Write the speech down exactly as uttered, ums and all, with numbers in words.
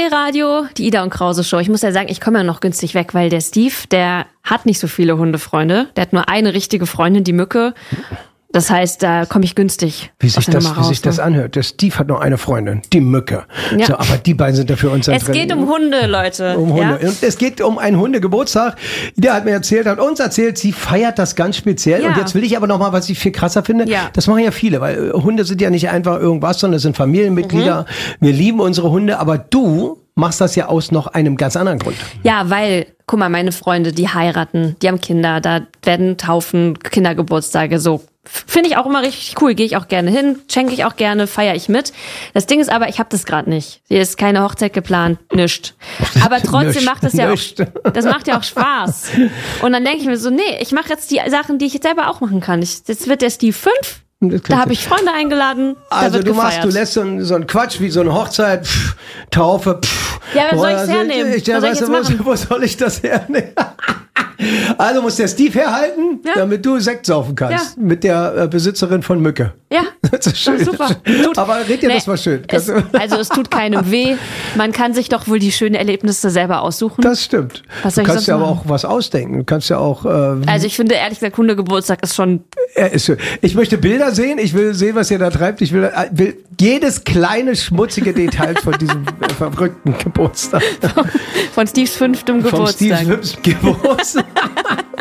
Hi-Radio, die Ida und Krause Show. Ich muss ja sagen, ich komme ja noch günstig weg, weil der Steve, der hat nicht so viele Hundefreunde. Der hat nur eine richtige Freundin, die Mücke. Das heißt, da komme ich günstig. Wie sich, das, raus, wie sich ne? das anhört. Der Steve hat noch eine Freundin, die Mücke. Ja. So, aber die beiden sind dafür uns. Es geht um Hunde, Leute. Um Hunde. Ja? Und es geht um einen Hundegeburtstag. Der hat mir erzählt, hat uns erzählt, sie feiert das ganz speziell. Ja. Und jetzt will ich aber noch mal, was ich viel krasser finde. Ja. Das machen ja viele, weil Hunde sind ja nicht einfach irgendwas, sondern es sind Familienmitglieder. Mhm. Wir lieben unsere Hunde, aber du machst das ja aus noch einem ganz anderen Grund. Ja, weil, guck mal, meine Freunde, die heiraten, die haben Kinder, da werden Taufen, Kindergeburtstage, so. Finde ich auch immer richtig cool, gehe ich auch gerne hin, schenke ich auch gerne, feiere ich mit. Das Ding ist aber, ich habe das gerade nicht. Hier ist keine Hochzeit geplant, nischt. Aber trotzdem Nischt, macht das ja nischt. auch, das macht ja auch Spaß. Und dann denke ich mir so, nee, ich mache jetzt die Sachen, die ich jetzt selber auch machen kann. Ich, jetzt wird der Steve fünf. Da habe ich Freunde eingeladen. Da Also wird du gefeiert. machst, du lässt so einen so einen Quatsch wie so eine Hochzeit, pff, Taufe. Pff. Ja, wer soll Boah, ich's hernehmen? Ich, ja, Was soll ich weißt du, jetzt wo, wo soll ich das hernehmen? Also muss der Steve herhalten, Ja. damit du Sekt saufen kannst. Ja. Mit der äh, Besitzerin von Mücke. Ja, Das ist schön. super. Tut, Aber red dir nee, das mal schön. Es, also es tut keinem weh. Man kann sich doch wohl die schönen Erlebnisse selber aussuchen. Das stimmt. Was soll Du ich kannst sonst ja aber machen? auch was ausdenken. Du kannst ja auch... Ähm, Also ich finde, ehrlich gesagt, Hundegeburtstag ist schon... er ist schön. Ich möchte Bilder sehen. Ich will sehen, was ihr da treibt. Ich will, äh, will jedes kleine, schmutzige Detail von diesem äh, verrückten Geburtstag. Von Steves fünftem Vom Geburtstag. Steves Geburtstag.